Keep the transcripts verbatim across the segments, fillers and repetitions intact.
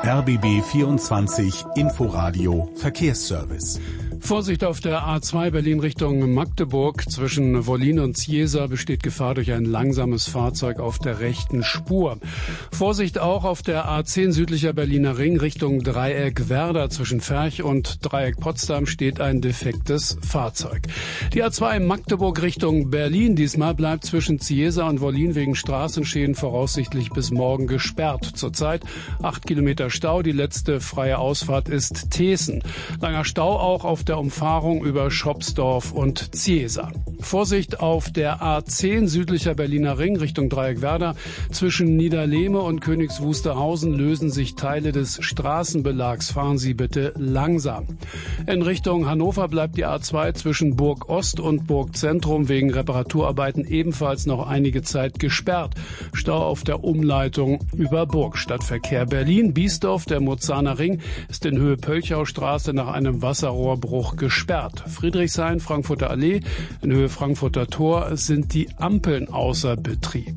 R B B vierundzwanzig Inforadio Verkehrsservice. Vorsicht auf der A zwei Berlin Richtung Magdeburg. Zwischen Wollin und Ziesa besteht Gefahr durch ein langsames Fahrzeug auf der rechten Spur. Vorsicht auch auf der A zehn südlicher Berliner Ring Richtung Dreieck Werder. Zwischen Ferch und Dreieck Potsdam steht ein defektes Fahrzeug. Die A zwei Magdeburg Richtung Berlin. Diesmal bleibt zwischen Ziesa und Wollin wegen Straßenschäden voraussichtlich bis morgen gesperrt. Zurzeit acht Kilometer Stau. Die letzte freie Ausfahrt ist Teeßen. Langer Stau auch auf der Umfahrung über Schopsdorf und Ziesa. Vorsicht auf der A zehn südlicher Berliner Ring Richtung Dreieck Werder. Zwischen Niederlehme und Königs Wusterhausen lösen sich Teile des Straßenbelags. Fahren Sie bitte langsam. In Richtung Hannover bleibt die A zwei zwischen Burg Ost und Burg Zentrum wegen Reparaturarbeiten ebenfalls noch einige Zeit gesperrt. Stau auf der Umleitung über Burg. Stadtverkehr Berlin. Biesdorf, der Murzaner Ring, ist in Höhe Pölchaustraße nach einem Wasserrohrbruch gesperrt. Friedrichshain, Frankfurter Allee, in Höhe Frankfurter Tor sind die Ampeln außer Betrieb.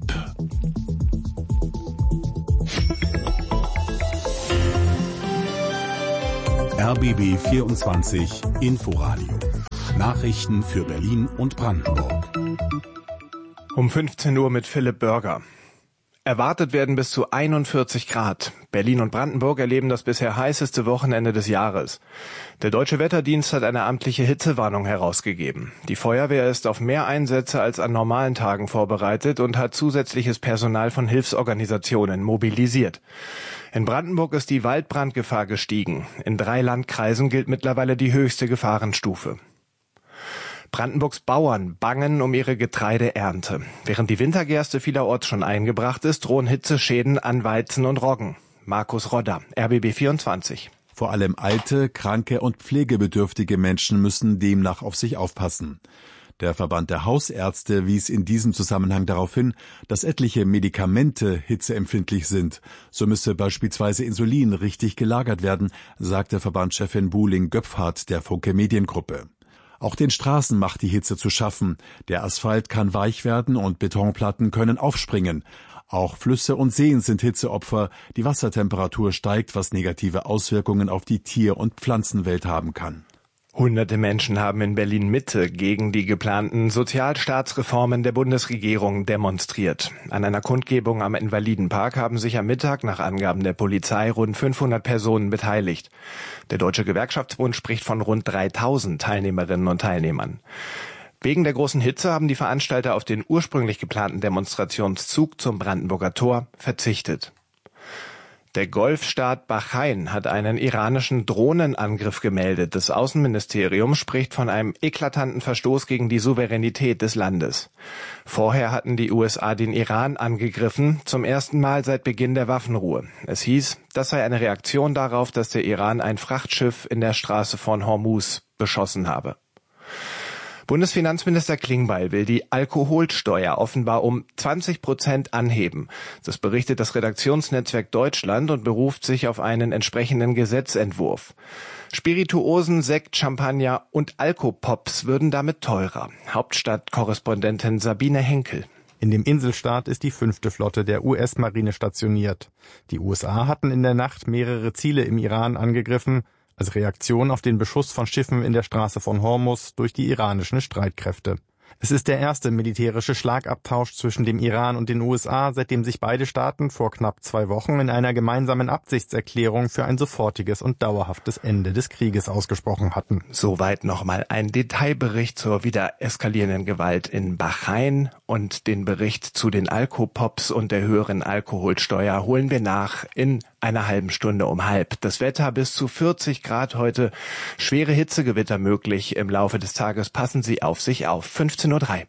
R B B vierundzwanzig Inforadio. Nachrichten für Berlin und Brandenburg. Um fünfzehn Uhr mit Philipp Börger. Erwartet werden bis zu einundvierzig Grad. Berlin und Brandenburg erleben das bisher heißeste Wochenende des Jahres. Der Deutsche Wetterdienst hat eine amtliche Hitzewarnung herausgegeben. Die Feuerwehr ist auf mehr Einsätze als an normalen Tagen vorbereitet und hat zusätzliches Personal von Hilfsorganisationen mobilisiert. In Brandenburg ist die Waldbrandgefahr gestiegen. In drei Landkreisen gilt mittlerweile die höchste Gefahrenstufe. Brandenburgs Bauern bangen um ihre Getreideernte. Während die Wintergerste vielerorts schon eingebracht ist, drohen Hitzeschäden an Weizen und Roggen. Markus Rodder, R B B vierundzwanzig. Vor allem alte, kranke und pflegebedürftige Menschen müssen demnach auf sich aufpassen. Der Verband der Hausärzte wies in diesem Zusammenhang darauf hin, dass etliche Medikamente hitzeempfindlich sind. So müsse beispielsweise Insulin richtig gelagert werden, sagte Verbandschefin Buhling-Göpfhardt der Funke Mediengruppe. Auch den Straßen macht die Hitze zu schaffen. Der Asphalt kann weich werden und Betonplatten können aufspringen. Auch Flüsse und Seen sind Hitzeopfer. Die Wassertemperatur steigt, was negative Auswirkungen auf die Tier- und Pflanzenwelt haben kann. Hunderte Menschen haben in Berlin-Mitte gegen die geplanten Sozialstaatsreformen der Bundesregierung demonstriert. An einer Kundgebung am Invalidenpark haben sich am Mittag nach Angaben der Polizei rund fünfhundert Personen beteiligt. Der Deutsche Gewerkschaftsbund spricht von rund dreitausend Teilnehmerinnen und Teilnehmern. Wegen der großen Hitze haben die Veranstalter auf den ursprünglich geplanten Demonstrationszug zum Brandenburger Tor verzichtet. Der Golfstaat Bahrain hat einen iranischen Drohnenangriff gemeldet. Das Außenministerium spricht von einem eklatanten Verstoß gegen die Souveränität des Landes. Vorher hatten die U S A den Iran angegriffen, zum ersten Mal seit Beginn der Waffenruhe. Es hieß, das sei eine Reaktion darauf, dass der Iran ein Frachtschiff in der Straße von Hormuz beschossen habe. Bundesfinanzminister Klingbeil will die Alkoholsteuer offenbar um zwanzig Prozent anheben. Das berichtet das Redaktionsnetzwerk Deutschland und beruft sich auf einen entsprechenden Gesetzentwurf. Spirituosen, Sekt, Champagner und Alkopops würden damit teurer. Hauptstadtkorrespondentin Sabine Henkel. In dem Inselstaat ist die fünfte Flotte der U S-Marine stationiert. Die U S A hatten in der Nacht mehrere Ziele im Iran angegriffen, als Reaktion auf den Beschuss von Schiffen in der Straße von Hormuz durch die iranischen Streitkräfte. Es ist der erste militärische Schlagabtausch zwischen dem Iran und den U S A, seitdem sich beide Staaten vor knapp zwei Wochen in einer gemeinsamen Absichtserklärung für ein sofortiges und dauerhaftes Ende des Krieges ausgesprochen hatten. Soweit nochmal ein Detailbericht zur wieder eskalierenden Gewalt in Bahrain und den Bericht zu den Alkopops und der höheren Alkoholsteuer holen wir nach in einer halben Stunde um halb. Das Wetter bis zu vierzig Grad heute. Schwere Hitzegewitter möglich im Laufe des Tages. Passen Sie auf sich auf. fünfzehn Uhr drei.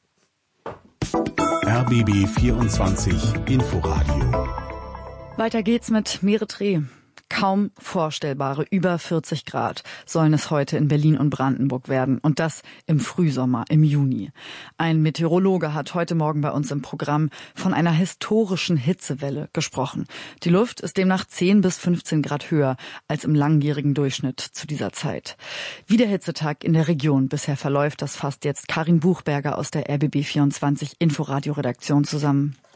R B B vierundzwanzig Inforadio. Weiter geht's mit Meretre. Kaum vorstellbare über vierzig Grad sollen es heute in Berlin und Brandenburg werden. Und das im Frühsommer, im Juni. Ein Meteorologe hat heute Morgen bei uns im Programm von einer historischen Hitzewelle gesprochen. Die Luft ist demnach zehn bis fünfzehn Grad höher als im langjährigen Durchschnitt zu dieser Zeit. Wie der Hitzetag in der Region bisher verläuft, das fasst jetzt Karin Buchberger aus der R B B vierundzwanzig Inforadio-Redaktion zusammen.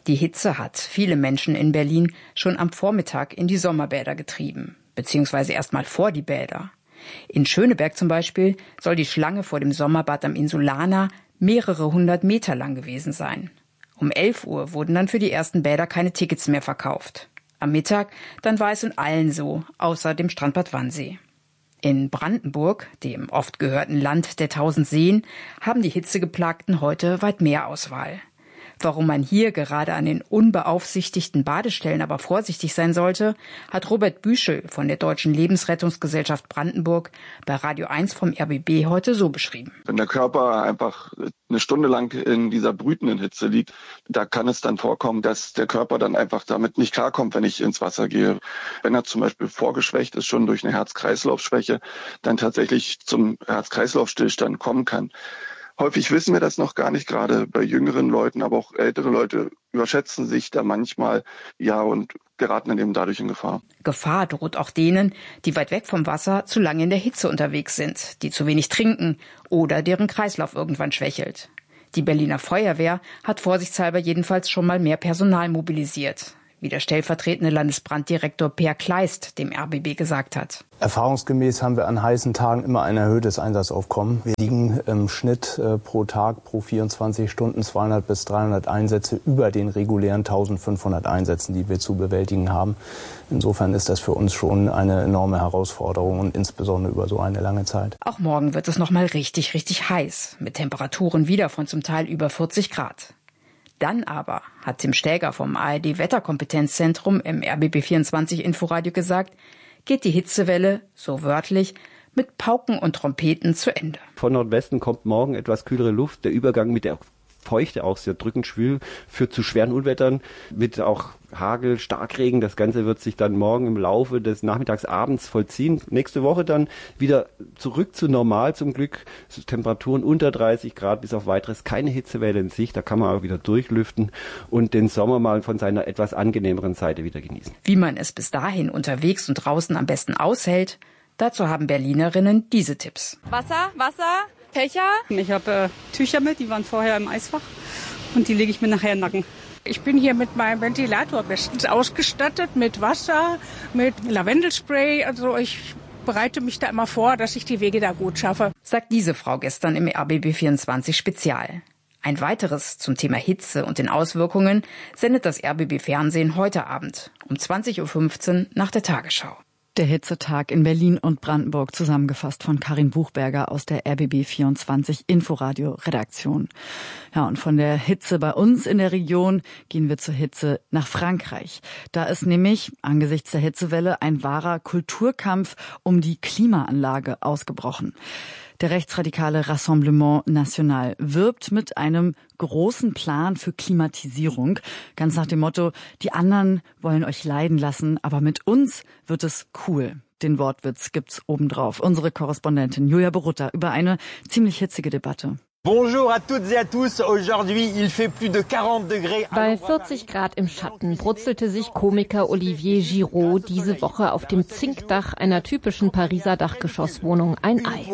Die Hitze hat viele Menschen in Berlin schon am Vormittag in die Sommerbäder getrieben, beziehungsweise erst mal vor die Bäder. In Schöneberg zum Beispiel soll die Schlange vor dem Sommerbad am Insulaner mehrere hundert Meter lang gewesen sein. Um elf Uhr wurden dann für die ersten Bäder keine Tickets mehr verkauft. Am Mittag dann war es in allen so, außer dem Strandbad Wannsee. In Brandenburg, dem oft gehörten Land der tausend Seen, haben die Hitzegeplagten heute weit mehr Auswahl. Warum man hier gerade an den unbeaufsichtigten Badestellen aber vorsichtig sein sollte, hat Robert Büschel von der Deutschen Lebensrettungsgesellschaft Brandenburg bei Radio eins vom R B B heute so beschrieben. Wenn der Körper einfach eine Stunde lang in dieser brütenden Hitze liegt, da kann es dann vorkommen, dass der Körper dann einfach damit nicht klarkommt, wenn ich ins Wasser gehe. Wenn er zum Beispiel vorgeschwächt ist, schon durch eine Herz-Kreislauf-Schwäche, dann tatsächlich zum Herz-Kreislauf-Stillstand kommen kann. Häufig wissen wir das noch gar nicht, gerade bei jüngeren Leuten, aber auch ältere Leute überschätzen sich da manchmal, ja, und geraten dann eben dadurch in Gefahr. Gefahr droht auch denen, die weit weg vom Wasser zu lange in der Hitze unterwegs sind, die zu wenig trinken oder deren Kreislauf irgendwann schwächelt. Die Berliner Feuerwehr hat vorsichtshalber jedenfalls schon mal mehr Personal mobilisiert, wie der stellvertretende Landesbranddirektor Per Kleist dem R B B gesagt hat. Erfahrungsgemäß haben wir an heißen Tagen immer ein erhöhtes Einsatzaufkommen. Wir liegen im Schnitt äh, pro Tag, pro vierundzwanzig Stunden zweihundert bis dreihundert Einsätze über den regulären eintausendfünfhundert Einsätzen, die wir zu bewältigen haben. Insofern ist das für uns schon eine enorme Herausforderung und insbesondere über so eine lange Zeit. Auch morgen wird es noch mal richtig, richtig heiß, mit Temperaturen wieder von zum Teil über vierzig Grad. Dann aber, hat Tim Stäger vom A R D-Wetterkompetenzzentrum im R B B vierundzwanzig Inforadio gesagt, geht die Hitzewelle, so wörtlich, mit Pauken und Trompeten zu Ende. Von Nordwesten kommt morgen etwas kühlere Luft. Der Übergang mit der Feuchte, auch sehr drückend schwül, führt zu schweren Unwettern mit auch Hagel, Starkregen. Das Ganze wird sich dann morgen im Laufe des Nachmittags, abends vollziehen. Nächste Woche dann wieder zurück zu normal zum Glück. Temperaturen unter dreißig Grad bis auf weiteres. Keine Hitzewelle in Sicht. Da kann man auch wieder durchlüften und den Sommer mal von seiner etwas angenehmeren Seite wieder genießen. Wie man es bis dahin unterwegs und draußen am besten aushält, dazu haben Berlinerinnen diese Tipps. Wasser, Wasser, Fächer. Ich habe äh, Tücher mit, die waren vorher im Eisfach und die lege ich mir nachher in den Nacken. Ich bin hier mit meinem Ventilator bestens ausgestattet, mit Wasser, mit Lavendelspray. Also ich bereite mich da immer vor, dass ich die Wege da gut schaffe. Sagt diese Frau gestern im R B B vierundzwanzig Spezial. Ein weiteres zum Thema Hitze und den Auswirkungen sendet das R B B Fernsehen heute Abend um zwanzig Uhr fünfzehn nach der Tagesschau. Der Hitzetag in Berlin und Brandenburg, zusammengefasst von Karin Buchberger aus der R B B vierundzwanzig Inforadio Redaktion. Ja, und von der Hitze bei uns in der Region gehen wir zur Hitze nach Frankreich. Da ist nämlich angesichts der Hitzewelle ein wahrer Kulturkampf um die Klimaanlage ausgebrochen. Der rechtsradikale Rassemblement National wirbt mit einem großen Plan für Klimatisierung. Ganz nach dem Motto, die anderen wollen euch leiden lassen, aber mit uns wird es cool. Den Wortwitz gibt's obendrauf. Unsere Korrespondentin Julia Borutta über eine ziemlich hitzige Debatte. Bonjour à toutes et à tous. Aujourd'hui, il fait plus de quarante degrés. Bei vierzig Grad im Schatten brutzelte sich Komiker Olivier Giraud diese Woche auf dem Zinkdach einer typischen Pariser Dachgeschosswohnung ein Ei.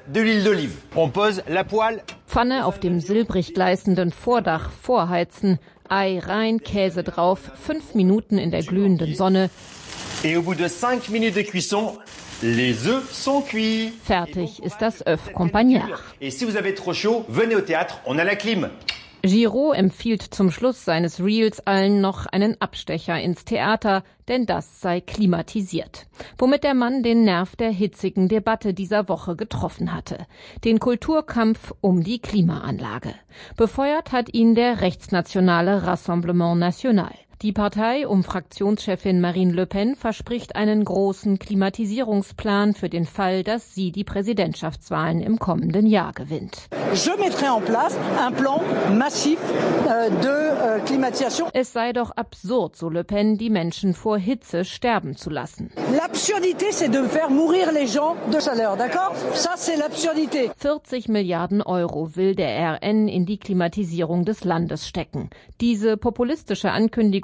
Pfanne auf dem silbrig gleißenden Vordach vorheizen, Ei rein, Käse drauf, fünf Minuten in der glühenden Sonne. Et au bout de cinq minutes de cuisson, les œufs sont cuits. Fertig ist das Œuf Campagnard. Et si vous avez trop chaud, venez au théâtre, on a la clim. Giraud empfiehlt zum Schluss seines Reels allen noch einen Abstecher ins Theater, denn das sei klimatisiert. Womit der Mann den Nerv der hitzigen Debatte dieser Woche getroffen hatte. Den Kulturkampf um die Klimaanlage. Befeuert hat ihn der rechtsnationale Rassemblement National. Die Partei um Fraktionschefin Marine Le Pen verspricht einen großen Klimatisierungsplan für den Fall, dass sie die Präsidentschaftswahlen im kommenden Jahr gewinnt. Je mettrai en place un plan massif de climatisation. Es sei doch absurd, so Le Pen, die Menschen vor Hitze sterben zu lassen. L'absurdité, c'est de faire mourir les gens de chaleur, d'accord? Ça, c'est l'absurdité. vierzig Milliarden Euro will der R N in die Klimatisierung des Landes stecken. Diese populistische Ankündigung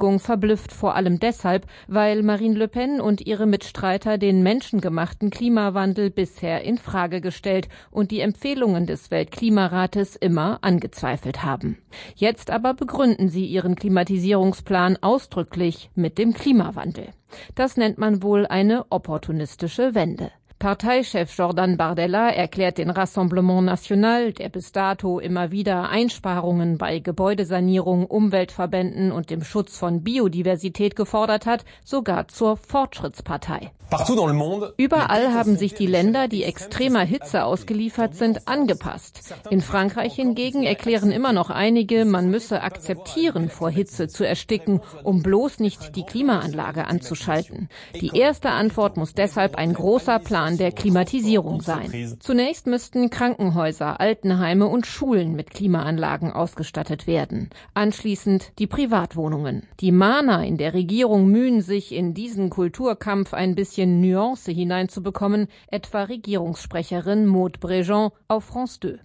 Ankündigung verblüfft vor allem deshalb, weil Marine Le Pen und ihre Mitstreiter den menschengemachten Klimawandel bisher in Frage gestellt und die Empfehlungen des Weltklimarates immer angezweifelt haben. Jetzt aber begründen sie ihren Klimatisierungsplan ausdrücklich mit dem Klimawandel. Das nennt man wohl eine opportunistische Wende. Parteichef Jordan Bardella erklärt den Rassemblement National, der bis dato immer wieder Einsparungen bei Gebäudesanierung, Umweltverbänden und dem Schutz von Biodiversität gefordert hat, sogar zur Fortschrittspartei. Überall haben sich die Länder, die extremer Hitze ausgeliefert sind, angepasst. In Frankreich hingegen erklären immer noch einige, man müsse akzeptieren, vor Hitze zu ersticken, um bloß nicht die Klimaanlage anzuschalten. Die erste Antwort muss deshalb ein großer Plan der Klimatisierung sein. Zunächst müssten Krankenhäuser, Altenheime und Schulen mit Klimaanlagen ausgestattet werden. Anschließend die Privatwohnungen. Die Mahner in der Regierung mühen sich, in diesen Kulturkampf ein bisschen Nuance hineinzubekommen, etwa Regierungssprecherin Maud Brejean auf France zwei.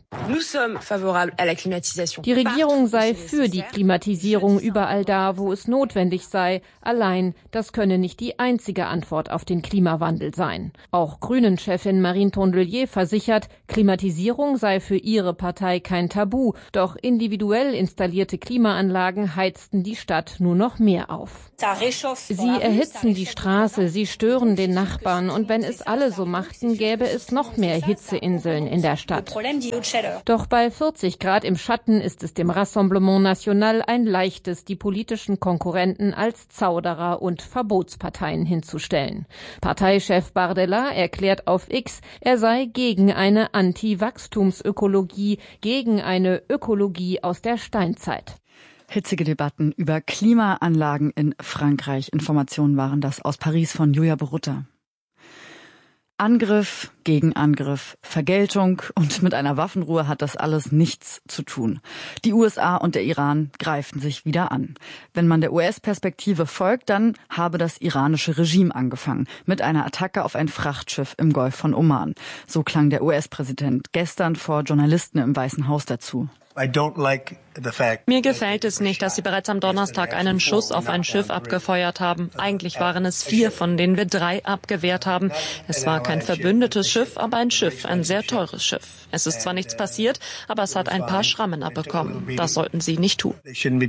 Die Regierung sei für die Klimatisierung überall da, wo es notwendig sei. Allein, das könne nicht die einzige Antwort auf den Klimawandel sein. Auch Grünen-Chefin Marine Tondelier versichert, Klimatisierung sei für ihre Partei kein Tabu. Doch individuell installierte Klimaanlagen heizten die Stadt nur noch mehr auf. Sie erhitzen die Straße, sie stören den Nachbarn, und wenn es alle so machten, gäbe es noch mehr Hitzeinseln in der Stadt. Doch bei vierzig Grad im Schatten ist es dem Rassemblement National ein leichtes, die politischen Konkurrenten als Zauderer und Verbotsparteien hinzustellen. Parteichef Bardella erklärt auf X, er sei gegen eine Anti-Wachstumsökologie, gegen eine Ökologie aus der Steinzeit. Hitzige Debatten über Klimaanlagen in Frankreich. Informationen waren das aus Paris von Julia Borutta. Angriff, Gegenangriff, Vergeltung und mit einer Waffenruhe hat das alles nichts zu tun. Die U S A und der Iran greifen sich wieder an. Wenn man der U S-Perspektive folgt, dann habe das iranische Regime angefangen mit einer Attacke auf ein Frachtschiff im Golf von Oman. So klang der U S-Präsident gestern vor Journalisten im Weißen Haus dazu. Mir gefällt es nicht, dass sie bereits am Donnerstag einen Schuss auf ein Schiff abgefeuert haben. Eigentlich waren es vier, von denen wir drei abgewehrt haben. Es war kein verbündetes Schiff, aber ein Schiff, ein sehr teures Schiff. Es ist zwar nichts passiert, aber es hat ein paar Schrammen abbekommen. Das sollten sie nicht tun.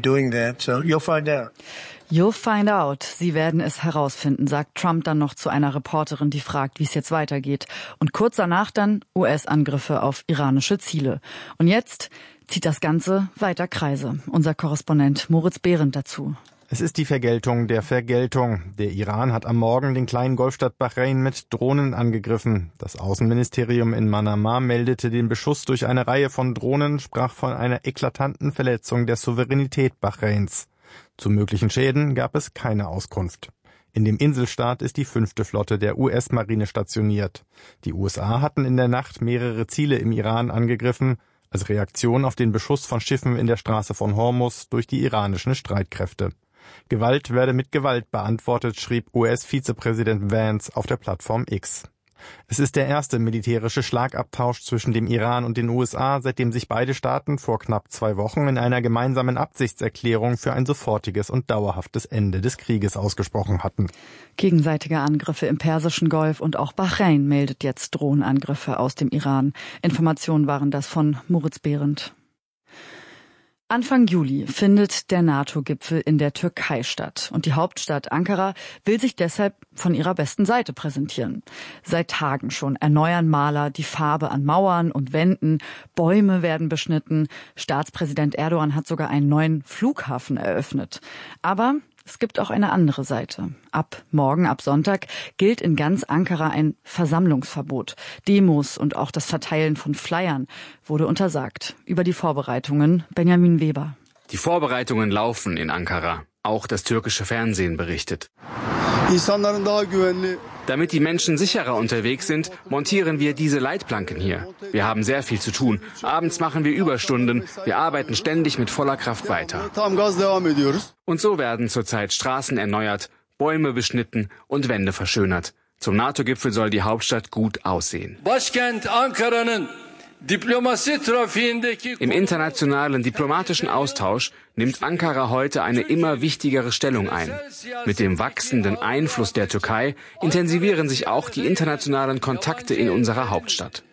You'll find out. Sie werden es herausfinden, sagt Trump dann noch zu einer Reporterin, die fragt, wie es jetzt weitergeht. Und kurz danach dann U S-Angriffe auf iranische Ziele. Und jetzt zieht das Ganze weiter Kreise. Unser Korrespondent Moritz Behrendt dazu. Es ist die Vergeltung der Vergeltung. Der Iran hat am Morgen den kleinen Golfstaat Bahrain mit Drohnen angegriffen. Das Außenministerium in Manama meldete den Beschuss durch eine Reihe von Drohnen, sprach von einer eklatanten Verletzung der Souveränität Bahrains. Zu möglichen Schäden gab es keine Auskunft. In dem Inselstaat ist die fünfte Flotte der U S-Marine stationiert. Die U S A hatten in der Nacht mehrere Ziele im Iran angegriffen, als Reaktion auf den Beschuss von Schiffen in der Straße von Hormuz durch die iranischen Streitkräfte. Gewalt werde mit Gewalt beantwortet, schrieb U S-Vizepräsident Vance auf der Plattform X. Es ist der erste militärische Schlagabtausch zwischen dem Iran und den U S A, seitdem sich beide Staaten vor knapp zwei Wochen in einer gemeinsamen Absichtserklärung für ein sofortiges und dauerhaftes Ende des Krieges ausgesprochen hatten. Gegenseitige Angriffe im Persischen Golf und auch Bahrain meldet jetzt Drohnenangriffe aus dem Iran. Informationen waren das von Moritz Behrendt. Anfang Juli findet der NATO-Gipfel in der Türkei statt und die Hauptstadt Ankara will sich deshalb von ihrer besten Seite präsentieren. Seit Tagen schon erneuern Maler die Farbe an Mauern und Wänden, Bäume werden beschnitten, Staatspräsident Erdogan hat sogar einen neuen Flughafen eröffnet. Aber es gibt auch eine andere Seite. Ab morgen, ab Sonntag, gilt in ganz Ankara ein Versammlungsverbot. Demos und auch das Verteilen von Flyern wurde untersagt. Über die Vorbereitungen Benjamin Weber. Die Vorbereitungen laufen in Ankara. Auch das türkische Fernsehen berichtet. Damit die Menschen sicherer unterwegs sind, montieren wir diese Leitplanken hier. Wir haben sehr viel zu tun. Abends machen wir Überstunden. Wir arbeiten ständig mit voller Kraft weiter. Und so werden zurzeit Straßen erneuert, Bäume beschnitten und Wände verschönert. Zum NATO-Gipfel soll die Hauptstadt gut aussehen. Im internationalen diplomatischen Austausch nimmt Ankara heute eine immer wichtigere Stellung ein. Mit dem wachsenden Einfluss der Türkei intensivieren sich auch die internationalen Kontakte in unserer Hauptstadt.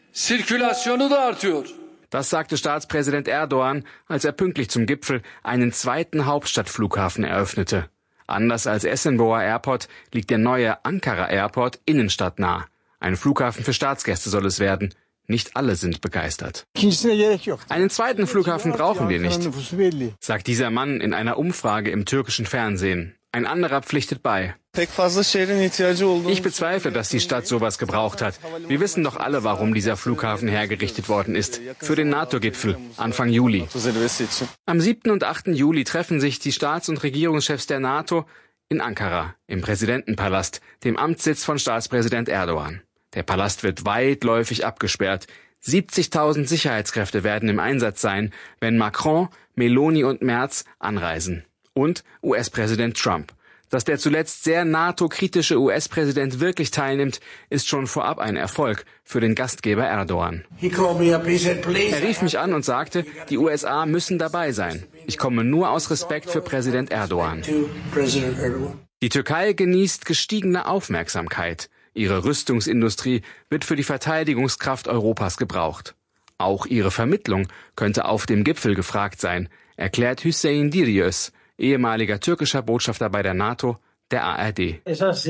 Das sagte Staatspräsident Erdogan, als er pünktlich zum Gipfel einen zweiten Hauptstadtflughafen eröffnete. Anders als Esenboğa Airport liegt der neue Ankara Airport innenstadtnah. Ein Flughafen für Staatsgäste soll es werden. Nicht alle sind begeistert. Einen zweiten Flughafen brauchen wir nicht, sagt dieser Mann in einer Umfrage im türkischen Fernsehen. Ein anderer pflichtet bei. Ich bezweifle, dass die Stadt sowas gebraucht hat. Wir wissen doch alle, warum dieser Flughafen hergerichtet worden ist. Für den NATO-Gipfel Anfang Juli. Am siebten und achten Juli treffen sich die Staats- und Regierungschefs der NATO in Ankara, im Präsidentenpalast, dem Amtssitz von Staatspräsident Erdogan. Der Palast wird weitläufig abgesperrt. siebzigtausend Sicherheitskräfte werden im Einsatz sein, wenn Macron, Meloni und Merz anreisen. Und U S-Präsident Trump. Dass der zuletzt sehr NATO-kritische U S-Präsident wirklich teilnimmt, ist schon vorab ein Erfolg für den Gastgeber Erdogan. Er rief mich an und sagte, die U S A müssen dabei sein. Ich komme nur aus Respekt für Präsident Erdogan. Die Türkei genießt gestiegene Aufmerksamkeit. Ihre Rüstungsindustrie wird für die Verteidigungskraft Europas gebraucht. Auch ihre Vermittlung könnte auf dem Gipfel gefragt sein, erklärt Hüseyin Diryöz, ehemaliger türkischer Botschafter bei der NATO, der A R D.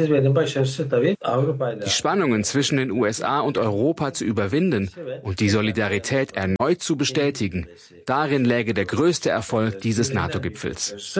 Die Spannungen zwischen den U S A und Europa zu überwinden und die Solidarität erneut zu bestätigen, darin läge der größte Erfolg dieses NATO-Gipfels.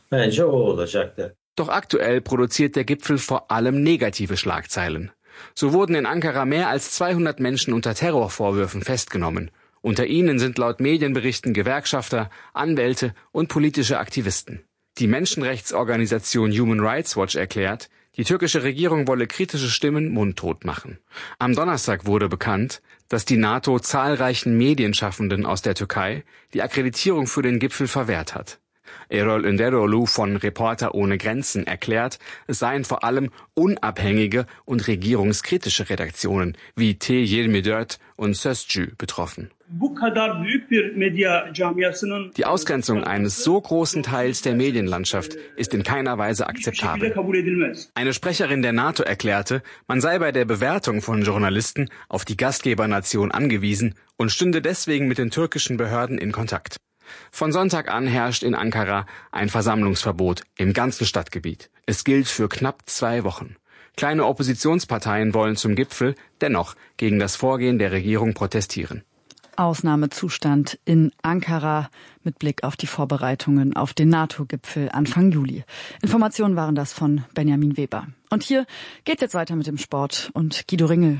Doch aktuell produziert der Gipfel vor allem negative Schlagzeilen. So wurden in Ankara mehr als zweihundert Menschen unter Terrorvorwürfen festgenommen. Unter ihnen sind laut Medienberichten Gewerkschafter, Anwälte und politische Aktivisten. Die Menschenrechtsorganisation Human Rights Watch erklärt, die türkische Regierung wolle kritische Stimmen mundtot machen. Am Donnerstag wurde bekannt, dass die NATO zahlreichen Medienschaffenden aus der Türkei die Akkreditierung für den Gipfel verwehrt hat. Erol Önderoglu von Reporter ohne Grenzen erklärt, es seien vor allem unabhängige und regierungskritische Redaktionen wie T yirmi dört und Sözcü betroffen. Die Ausgrenzung eines so großen Teils der Medienlandschaft ist in keiner Weise akzeptabel. Eine Sprecherin der NATO erklärte, man sei bei der Bewertung von Journalisten auf die Gastgebernation angewiesen und stünde deswegen mit den türkischen Behörden in Kontakt. Von Sonntag an herrscht in Ankara ein Versammlungsverbot im ganzen Stadtgebiet. Es gilt für knapp zwei Wochen. Kleine Oppositionsparteien wollen zum Gipfel dennoch gegen das Vorgehen der Regierung protestieren. Ausnahmezustand in Ankara mit Blick auf die Vorbereitungen auf den NATO-Gipfel Anfang Juli. Informationen waren das von Benjamin Weber. Und hier geht's jetzt weiter mit dem Sport und Guido Ringel.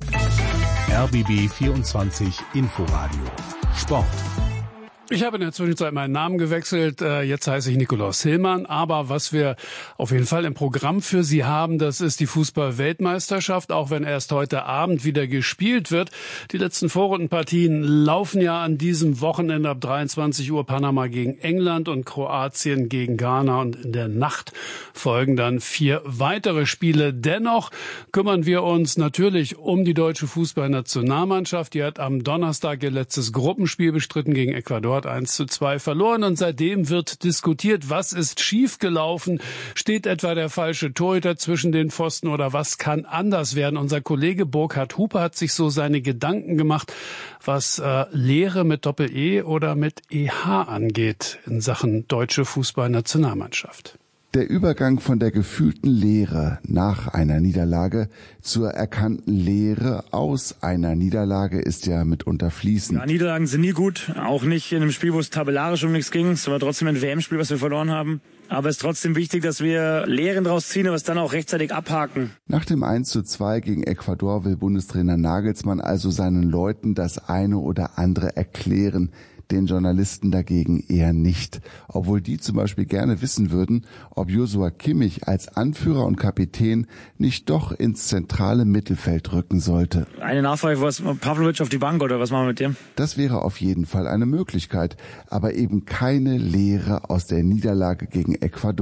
R B B vierundzwanzig Inforadio Sport. Ich habe in der Zwischenzeit meinen Namen gewechselt. Jetzt heiße ich Nikolaus Hillmann. Aber was wir auf jeden Fall im Programm für Sie haben, das ist die Fußball-Weltmeisterschaft, auch wenn erst heute Abend wieder gespielt wird. Die letzten Vorrundenpartien laufen ja an diesem Wochenende ab dreiundzwanzig Uhr. Panama gegen England und Kroatien gegen Ghana. Und in der Nacht folgen dann vier weitere Spiele. Dennoch kümmern wir uns natürlich um die deutsche Fußballnationalmannschaft. Die hat am Donnerstag ihr letztes Gruppenspiel bestritten gegen Ecuador. eins zu zwei verloren und seitdem wird diskutiert, was ist schiefgelaufen? Steht etwa der falsche Torhüter zwischen den Pfosten oder was kann anders werden? Unser Kollege Burkhard Hupe hat sich so seine Gedanken gemacht, was äh, Lehre mit Doppel-E oder mit E H angeht in Sachen deutsche Fußballnationalmannschaft. Der Übergang von der gefühlten Leere nach einer Niederlage zur erkannten Lehre aus einer Niederlage ist ja mitunter fließend. Ja, Niederlagen sind nie gut, auch nicht in einem Spiel, wo es tabellarisch um nichts ging. Es war trotzdem ein W M-Spiel, was wir verloren haben. Aber es ist trotzdem wichtig, dass wir Lehren daraus ziehen, aber es dann auch rechtzeitig abhaken. Nach dem eins zu zwei gegen Ecuador will Bundestrainer Nagelsmann also seinen Leuten das eine oder andere erklären. Den Journalisten dagegen eher nicht. Obwohl die zum Beispiel gerne wissen würden, ob Joshua Kimmich als Anführer und Kapitän nicht doch ins zentrale Mittelfeld rücken sollte. Eine Nachfrage, was Pavlovic auf die Bank oder was machen wir mit dem? Das wäre auf jeden Fall eine Möglichkeit, aber eben keine Lehre aus der Niederlage gegen Ecuador,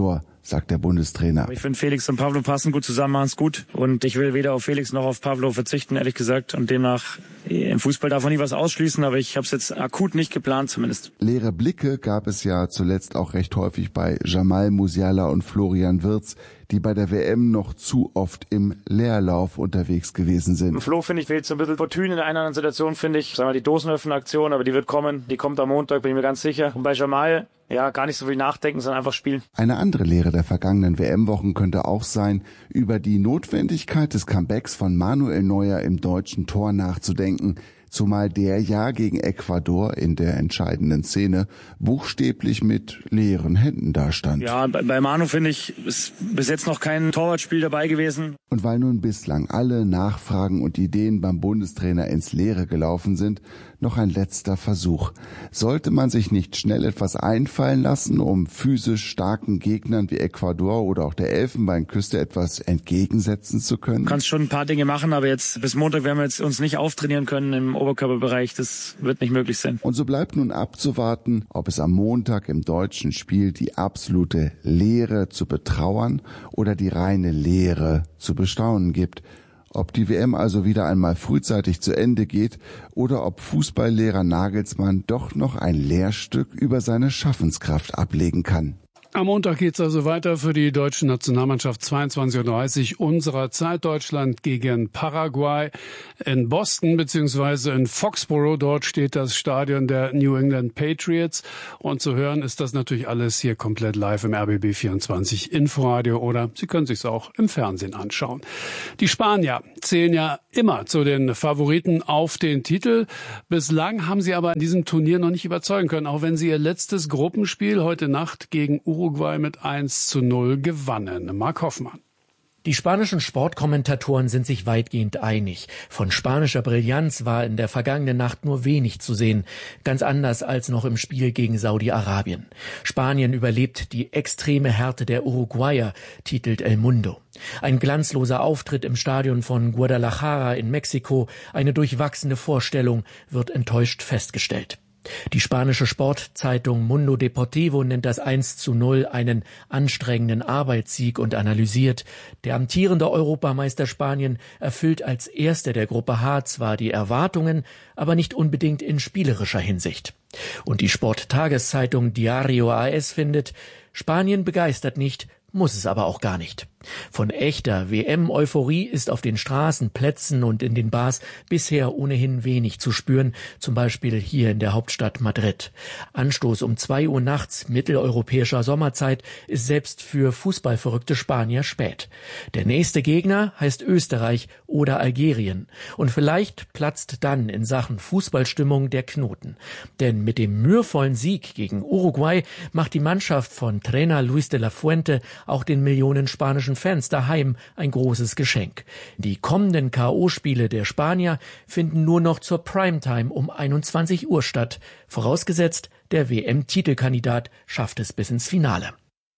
sagt der Bundestrainer. Ich finde, Felix und Pavlo passen gut zusammen, machen es gut. Und ich will weder auf Felix noch auf Pavlo verzichten, ehrlich gesagt. Und demnach, im Fußball darf man nie was ausschließen, aber ich habe es jetzt akut nicht geplant zumindest. Leere Blicke gab es ja zuletzt auch recht häufig bei Jamal Musiala und Florian Wirtz, die bei der W M noch zu oft im Leerlauf unterwegs gewesen sind. Flo, finde ich, fehlt so ein bisschen Fortune in der einen oder anderen Situation, finde ich. Sagen wir die Dosenöffner-Aktion, aber die wird kommen. Die kommt am Montag, bin ich mir ganz sicher. Und bei Jamal, ja, gar nicht so viel nachdenken, sondern einfach spielen. Eine andere Lehre der vergangenen W M-Wochen könnte auch sein, über die Notwendigkeit des Comebacks von Manuel Neuer im deutschen Tor nachzudenken. Zumal der ja gegen Ecuador in der entscheidenden Szene buchstäblich mit leeren Händen dastand. Ja, bei, bei Manu, finde ich, ist bis jetzt noch kein Torwartspiel dabei gewesen. Und weil nun bislang alle Nachfragen und Ideen beim Bundestrainer ins Leere gelaufen sind, noch ein letzter Versuch. Sollte man sich nicht schnell etwas einfallen lassen, um physisch starken Gegnern wie Ecuador oder auch der Elfenbeinküste etwas entgegensetzen zu können? Du kannst schon ein paar Dinge machen, aber jetzt bis Montag werden wir jetzt uns nicht auftrainieren können im Oberkörperbereich. Das wird nicht möglich sein. Und so bleibt nun abzuwarten, ob es am Montag im deutschen Spiel die absolute Leere zu betrauern oder die reine Leere zu bestaunen gibt. Ob die W M also wieder einmal frühzeitig zu Ende geht oder ob Fußballlehrer Nagelsmann doch noch ein Lehrstück über seine Schaffenskraft ablegen kann. Am Montag geht's also weiter für die deutsche Nationalmannschaft, zweiundzwanzig Uhr dreißig unserer Zeit, Deutschland gegen Paraguay in Boston beziehungsweise in Foxborough. Dort steht das Stadion der New England Patriots. Und zu hören ist das natürlich alles hier komplett live im R B B vierundzwanzig Inforadio oder Sie können sich's auch im Fernsehen anschauen. Die Spanier zählen ja immer zu den Favoriten auf den Titel. Bislang haben sie aber in diesem Turnier noch nicht überzeugen können, auch wenn sie ihr letztes Gruppenspiel heute Nacht gegen Uruguay mit eins zu null gewannen. Marc Hoffmann. Die spanischen Sportkommentatoren sind sich weitgehend einig. Von spanischer Brillanz war in der vergangenen Nacht nur wenig zu sehen. Ganz anders als noch im Spiel gegen Saudi-Arabien. Spanien überlebt die extreme Härte der Uruguayer, titelt El Mundo. Ein glanzloser Auftritt im Stadion von Guadalajara in Mexiko, eine durchwachsene Vorstellung, wird enttäuscht festgestellt. Die spanische Sportzeitung Mundo Deportivo nennt das eins zu null einen anstrengenden Arbeitssieg und analysiert: Der amtierende Europameister Spanien erfüllt als Erster der Gruppe H zwar die Erwartungen, aber nicht unbedingt in spielerischer Hinsicht. Und die Sporttageszeitung Diario A S findet: Spanien begeistert nicht, muss es aber auch gar nicht. Von echter W M-Euphorie ist auf den Straßen, Plätzen und in den Bars bisher ohnehin wenig zu spüren, zum Beispiel hier in der Hauptstadt Madrid. Anstoß um zwei Uhr nachts mitteleuropäischer Sommerzeit ist selbst für fußballverrückte Spanier spät. Der nächste Gegner heißt Österreich oder Algerien. Und vielleicht platzt dann in Sachen Fußballstimmung der Knoten. Denn mit dem mühevollen Sieg gegen Uruguay macht die Mannschaft von Trainer Luis de la Fuente auch den Millionen spanischen Fans daheim ein großes Geschenk. Die kommenden K O-Spiele der Spanier finden nur noch zur Primetime um einundzwanzig Uhr statt, vorausgesetzt, der W M-Titelkandidat schafft es bis ins Finale.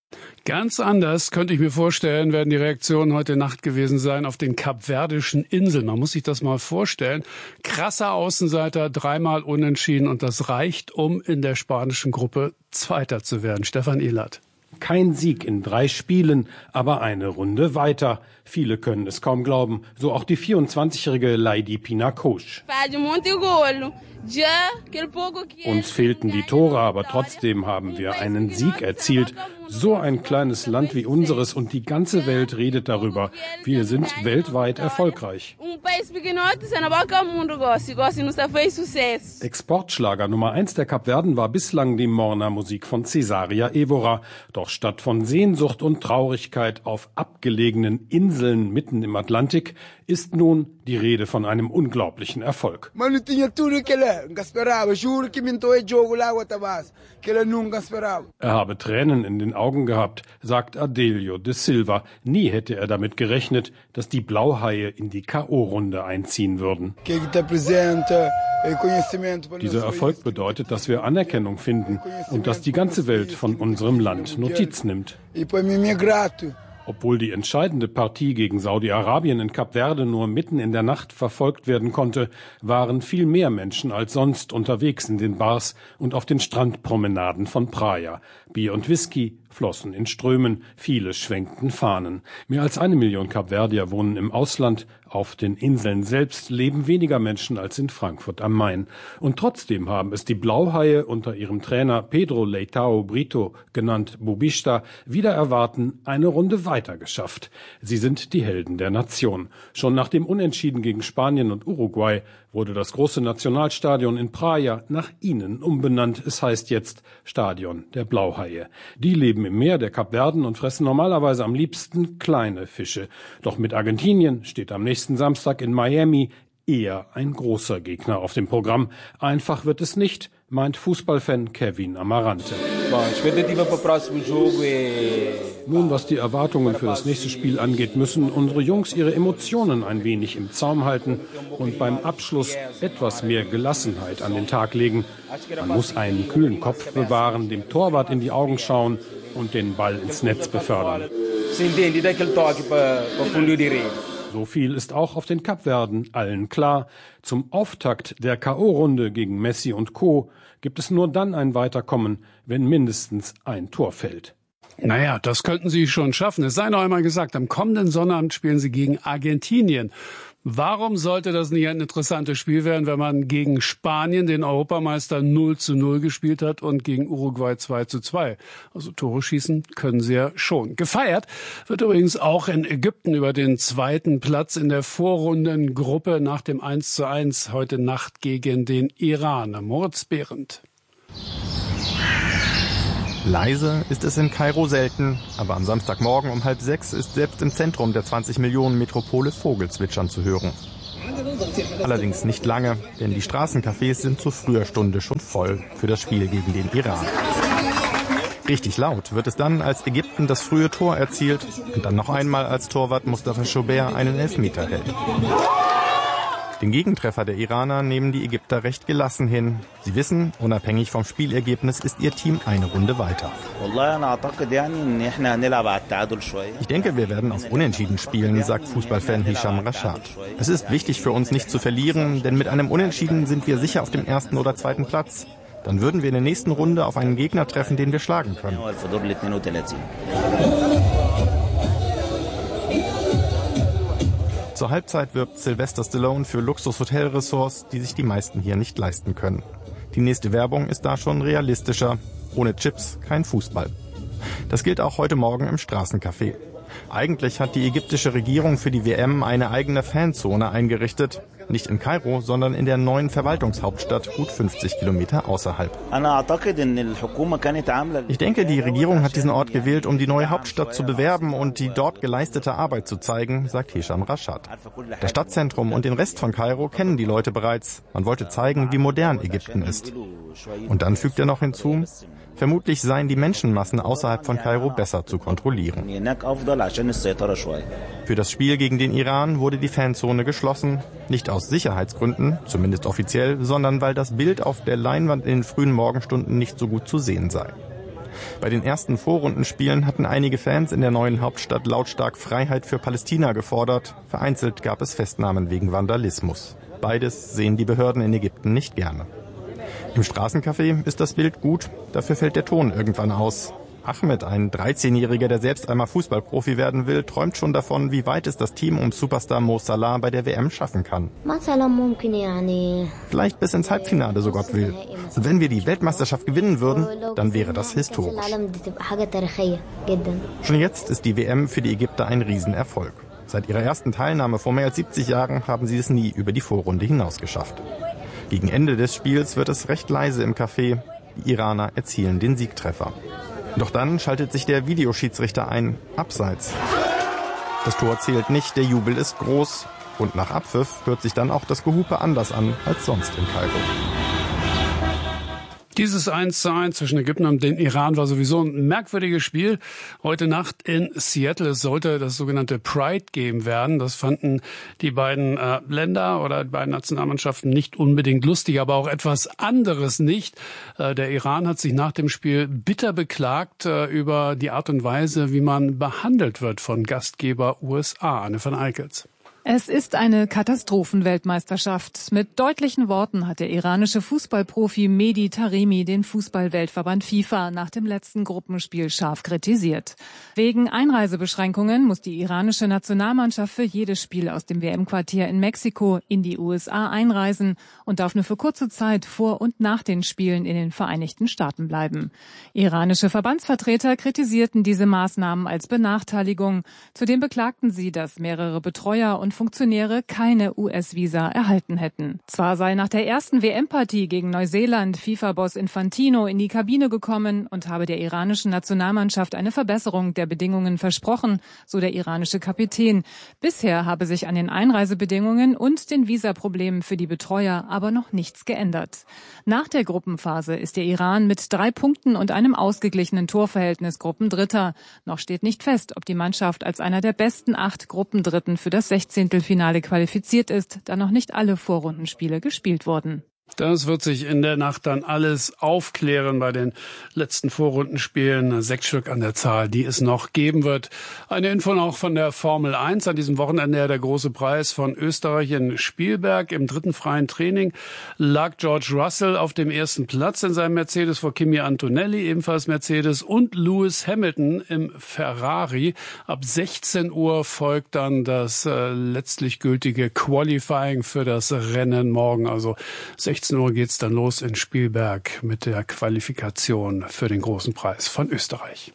Ganz anders, könnte ich mir vorstellen, werden die Reaktionen heute Nacht gewesen sein auf den kapverdischen Inseln. Man muss sich das mal vorstellen. Krasser Außenseiter, dreimal unentschieden und das reicht, um in der spanischen Gruppe Zweiter zu werden. Stefan Ehlert. Kein Sieg in drei Spielen, aber eine Runde weiter. Viele können es kaum glauben, so auch die vierundzwanzigjährige Leydi Pina-Kosch. Uns fehlten die Tore, aber trotzdem haben wir einen Sieg erzielt. So ein kleines Land wie unseres und die ganze Welt redet darüber. Wir sind weltweit erfolgreich. Exportschlager Nummer eins der Kapverden war bislang die Morna-Musik von Cesaria Evora. Doch statt von Sehnsucht und Traurigkeit auf abgelegenen Inseln mitten im Atlantik ist nun die Rede von einem unglaublichen Erfolg. Er habe Tränen in den Augen gehabt, sagt Adelio de Silva. Nie hätte er damit gerechnet, dass die Blauhaie in die K O-Runde einziehen würden. Dieser Erfolg bedeutet, dass wir Anerkennung finden und dass die ganze Welt von unserem Land Notiz nimmt. Obwohl die entscheidende Partie gegen Saudi-Arabien in Kap Verde nur mitten in der Nacht verfolgt werden konnte, waren viel mehr Menschen als sonst unterwegs in den Bars und auf den Strandpromenaden von Praia. Bier und Whisky flossen in Strömen, viele schwenkten Fahnen. Mehr als eine Million Kapverdier wohnen im Ausland. Auf den Inseln selbst leben weniger Menschen als in Frankfurt am Main. Und trotzdem haben es die Blauhaie unter ihrem Trainer Pedro Leitão Brito, genannt Bubista, wider Erwarten eine Runde weiter geschafft. Sie sind die Helden der Nation. Schon nach dem Unentschieden gegen Spanien und Uruguay wurde das große Nationalstadion in Praia nach ihnen umbenannt. Es heißt jetzt Stadion der Blauhaie. Die leben im Meer der Kapverden und fressen normalerweise am liebsten kleine Fische. Doch mit Argentinien steht am nächsten Samstag in Miami eher ein großer Gegner auf dem Programm. Einfach wird es nicht, meint Fußballfan Kevin Amarante. Nun, was die Erwartungen für das nächste Spiel angeht, müssen unsere Jungs ihre Emotionen ein wenig im Zaum halten und beim Abschluss etwas mehr Gelassenheit an den Tag legen. Man muss einen kühlen Kopf bewahren, dem Torwart in die Augen schauen und den Ball ins Netz befördern. So viel ist auch auf den Kapverden allen klar. Zum Auftakt der K O-Runde gegen Messi und Co. gibt es nur dann ein Weiterkommen, wenn mindestens ein Tor fällt. Naja, das könnten sie schon schaffen. Es sei noch einmal gesagt, am kommenden Sonnabend spielen sie gegen Argentinien. Warum sollte das nicht ein interessantes Spiel werden, wenn man gegen Spanien, den Europameister, null zu null gespielt hat und gegen Uruguay zwei zu zwei? Also Tore schießen können sie ja schon. Gefeiert wird übrigens auch in Ägypten über den zweiten Platz in der Vorrundengruppe nach dem eins zu eins heute Nacht gegen den Iran. Moritz Behrendt. Leise ist es in Kairo selten, aber am Samstagmorgen um halb sechs ist selbst im Zentrum der zwanzig Millionen Metropole Vogelzwitschern zu hören. Allerdings nicht lange, denn die Straßencafés sind zu früher Stunde schon voll für das Spiel gegen den Iran. Richtig laut wird es dann, als Ägypten das frühe Tor erzielt und dann noch einmal als Torwart Mustafa Choubert einen Elfmeter hält. Den Gegentreffer der Iraner nehmen die Ägypter recht gelassen hin. Sie wissen, unabhängig vom Spielergebnis ist ihr Team eine Runde weiter. Ich denke, wir werden auf Unentschieden spielen, sagt Fußballfan Hisham Rashad. Es ist wichtig für uns nicht zu verlieren, denn mit einem Unentschieden sind wir sicher auf dem ersten oder zweiten Platz. Dann würden wir in der nächsten Runde auf einen Gegner treffen, den wir schlagen können. Zur Halbzeit wirbt Sylvester Stallone für Luxus-Hotelressorts, die sich die meisten hier nicht leisten können. Die nächste Werbung ist da schon realistischer. Ohne Chips kein Fußball. Das gilt auch heute Morgen im Straßencafé. Eigentlich hat die ägyptische Regierung für die W M eine eigene Fanzone eingerichtet. Nicht in Kairo, sondern in der neuen Verwaltungshauptstadt, gut fünfzig Kilometer außerhalb. Ich denke, die Regierung hat diesen Ort gewählt, um die neue Hauptstadt zu bewerben und die dort geleistete Arbeit zu zeigen, sagt Hisham Rashad. Das Stadtzentrum und den Rest von Kairo kennen die Leute bereits. Man wollte zeigen, wie modern Ägypten ist. Und dann fügt er noch hinzu, vermutlich seien die Menschenmassen außerhalb von Kairo besser zu kontrollieren. Für das Spiel gegen den Iran wurde die Fanzone geschlossen. Nicht aus Sicherheitsgründen, zumindest offiziell, sondern weil das Bild auf der Leinwand in den frühen Morgenstunden nicht so gut zu sehen sei. Bei den ersten Vorrundenspielen hatten einige Fans in der neuen Hauptstadt lautstark Freiheit für Palästina gefordert. Vereinzelt gab es Festnahmen wegen Vandalismus. Beides sehen die Behörden in Ägypten nicht gerne. Im Straßencafé ist das Bild gut, dafür fällt der Ton irgendwann aus. Ahmed, ein dreizehnjähriger, der selbst einmal Fußballprofi werden will, träumt schon davon, wie weit es das Team um Superstar Mo Salah bei der W M schaffen kann. Vielleicht bis ins Halbfinale, so Gott will. Und wenn wir die Weltmeisterschaft gewinnen würden, dann wäre das historisch. Schon jetzt ist die W M für die Ägypter ein Riesenerfolg. Seit ihrer ersten Teilnahme vor mehr als siebzig Jahren haben sie es nie über die Vorrunde hinaus geschafft. Gegen Ende des Spiels wird es recht leise im Café. Die Iraner erzielen den Siegtreffer. Doch dann schaltet sich der Videoschiedsrichter ein. Abseits. Das Tor zählt nicht, der Jubel ist groß. Und nach Abpfiff hört sich dann auch das Gehupe anders an als sonst in Kairo. Dieses eins zu eins zwischen Ägypten und dem Iran war sowieso ein merkwürdiges Spiel. Heute Nacht in Seattle. Es sollte das sogenannte Pride Game werden. Das fanden die beiden äh, Länder oder die beiden Nationalmannschaften nicht unbedingt lustig, aber auch etwas anderes nicht. Äh, der Iran hat sich nach dem Spiel bitter beklagt äh, über die Art und Weise, wie man behandelt wird von Gastgeber U S A. Anne van Eickels. Es ist eine Katastrophenweltmeisterschaft. Mit deutlichen Worten hat der iranische Fußballprofi Mehdi Taremi den Fußballweltverband FIFA nach dem letzten Gruppenspiel scharf kritisiert. Wegen Einreisebeschränkungen muss die iranische Nationalmannschaft für jedes Spiel aus dem W M-Quartier in Mexiko in die U S A einreisen und darf nur für kurze Zeit vor und nach den Spielen in den Vereinigten Staaten bleiben. Iranische Verbandsvertreter kritisierten diese Maßnahmen als Benachteiligung. Zudem beklagten sie, dass mehrere Betreuer und Funktionäre keine U S-Visa erhalten hätten. Zwar sei nach der ersten W M-Partie gegen Neuseeland FIFA-Boss Infantino in die Kabine gekommen und habe der iranischen Nationalmannschaft eine Verbesserung der Bedingungen versprochen, so der iranische Kapitän. Bisher habe sich an den Einreisebedingungen und den Visaproblemen für die Betreuer aber noch nichts geändert. Nach der Gruppenphase ist der Iran mit drei Punkten und einem ausgeglichenen Torverhältnis Gruppendritter. Noch steht nicht fest, ob die Mannschaft als einer der besten acht Gruppendritten für das Sechzehntelfinale qualifiziert ist, da noch nicht alle Vorrundenspiele gespielt wurden. Das wird sich in der Nacht dann alles aufklären bei den letzten Vorrundenspielen. Sechs Stück an der Zahl, die es noch geben wird. Eine Info noch von der Formel eins. An diesem Wochenende ja der große Preis von Österreich in Spielberg. Im dritten freien Training lag George Russell auf dem ersten Platz in seinem Mercedes vor Kimi Antonelli, ebenfalls Mercedes, und Lewis Hamilton im Ferrari. Ab sechzehn Uhr folgt dann das äh, letztlich gültige Qualifying für das Rennen morgen. Also sechzehn Uhr geht's dann los in Spielberg mit der Qualifikation für den großen Preis von Österreich.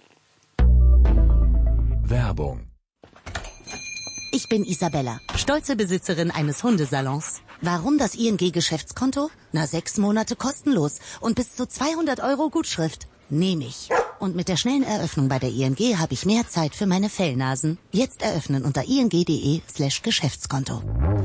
Werbung. Ich bin Isabella, stolze Besitzerin eines Hundesalons. Warum das I N G-Geschäftskonto? Na, sechs Monate kostenlos und bis zu zweihundert Euro Gutschrift. Nehme ich. Und mit der schnellen Eröffnung bei der I N G habe ich mehr Zeit für meine Fellnasen. Jetzt eröffnen unter ing.de slash Geschäftskonto.